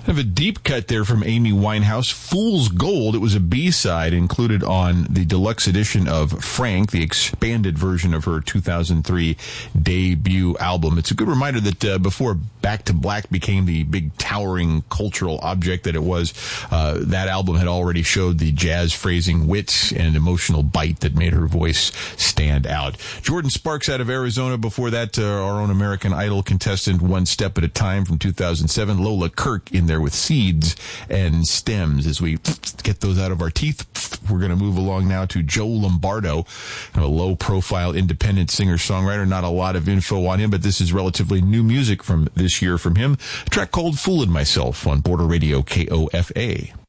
Have a deep cut there from Amy Winehouse, Fool's Gold. It was a B-side included on the deluxe edition of Frank, the expanded version of her 2003 debut album. It's a good reminder that before Back to Black became the big towering cultural object that it was, that album had already showed the jazz phrasing wit and emotional bite that made her voice stand out. Jordan Sparks out of Arizona. Before that, our own American Idol contestant, One Step at a Time from 2007. Lola Kirk in there with Seeds and Stems. As we get those out of our teeth, we're going to move along now to Joe Lombardo, a low-profile independent singer-songwriter. Not a lot of info on him, but this is relatively new music from this year from him. A track called Foolin' Myself on Border Radio KOFA.